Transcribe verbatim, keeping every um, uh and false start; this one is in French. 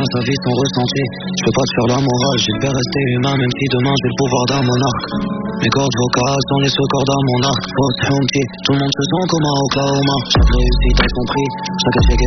chacun sa vie, son ressenti. Je peux pas te faire la morale, j'espère rester humain, même si demain j'ai le pouvoir d'un monarque. Mes cordes vocales sont les secours à mon arc. Post Humpty, tout le monde se sent comme à Oklahoma. Chaque réussite a son prix, chaque échec est